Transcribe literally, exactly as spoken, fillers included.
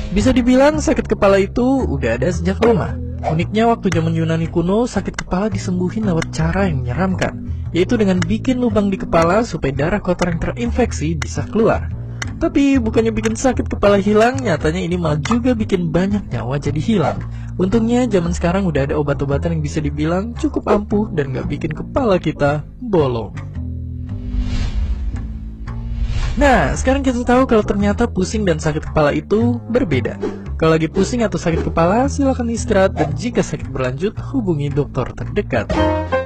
Bisa dibilang sakit kepala itu udah ada sejak lama. Uniknya waktu zaman Yunani kuno, sakit kepala disembuhin lewat cara yang menyeramkan, yaitu dengan bikin lubang di kepala supaya darah kotor yang terinfeksi bisa keluar. Tapi bukannya bikin sakit kepala hilang, nyatanya ini malah juga bikin banyak nyawa jadi hilang. Untungnya zaman sekarang udah ada obat-obatan yang bisa dibilang cukup ampuh dan gak bikin kepala kita bolong. Nah, sekarang kita tahu kalau ternyata pusing dan sakit kepala itu berbeda. Kalau lagi pusing atau sakit kepala, silakan istirahat, dan jika sakit berlanjut, hubungi dokter terdekat.